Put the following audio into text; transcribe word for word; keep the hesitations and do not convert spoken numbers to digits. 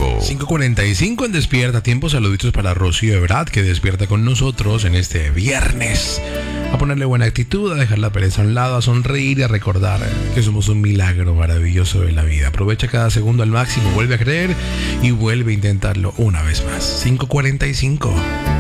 tiempo. cinco cuarenta y cinco en Despierta Tiempo. Saluditos para Rocío Ebrard, que despierta con nosotros en este viernes. A ponerle buena actitud, a dejar la pereza a un lado, a sonreír y a recordar que somos un milagro maravilloso de la vida. Aprovecha cada segundo al máximo, vuelve a creer y vuelve a intentarlo una vez más. cinco cuarenta y cinco.